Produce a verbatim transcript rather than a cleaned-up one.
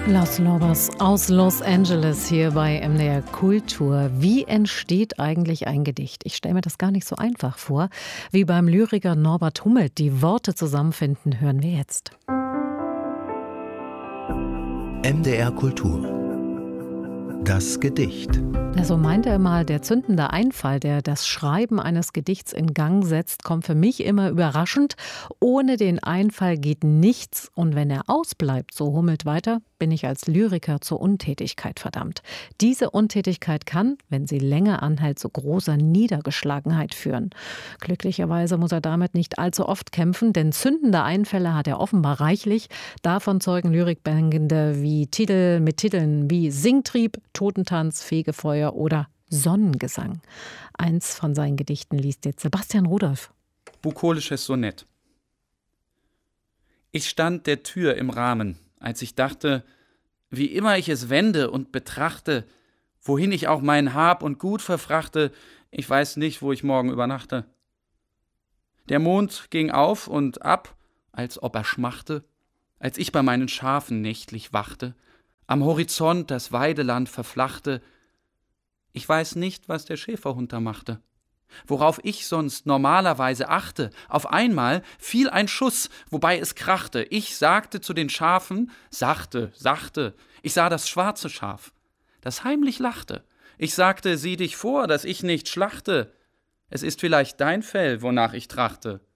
Los Lobos aus Los Angeles hier bei M D R Kultur. Wie entsteht eigentlich ein Gedicht? Ich stelle mir das gar nicht so einfach vor. Wie beim Lyriker Norbert Hummelt die Worte zusammenfinden, hören wir jetzt. M D R Kultur. Das Gedicht. So meinte er mal, der zündende Einfall, der das Schreiben eines Gedichts in Gang setzt, kommt für mich immer überraschend. Ohne den Einfall geht nichts. Und wenn er ausbleibt, so Hummelt weiter, bin ich als Lyriker zur Untätigkeit verdammt. Diese Untätigkeit kann, wenn sie länger anhält, zu großer Niedergeschlagenheit führen. Glücklicherweise muss er damit nicht allzu oft kämpfen, denn zündende Einfälle hat er offenbar reichlich. Davon zeugen Lyrikbände wie Titel mit Titeln wie Singtrieb, Totentanz, Fegefeuer oder Sonnengesang. Eins von seinen Gedichten liest jetzt Sebastian Rudolph. Bukolisches Sonett. Ich stand der Tür im Rahmen, als ich dachte, wie immer ich es wende und betrachte, wohin ich auch mein Hab und Gut verfrachte, ich weiß nicht, wo ich morgen übernachte. Der Mond ging auf und ab, als ob er schmachte, als ich bei meinen Schafen nächtlich wachte, am Horizont das Weideland verflachte. Ich weiß nicht, was der Schäferhund da machte. Worauf ich sonst normalerweise achte, auf einmal fiel ein Schuss, wobei es krachte. Ich sagte zu den Schafen, sachte, sachte, ich sah das schwarze Schaf, das heimlich lachte. Ich sagte, sieh dich vor, dass ich nicht schlachte. Es ist vielleicht dein Fell, wonach ich trachte.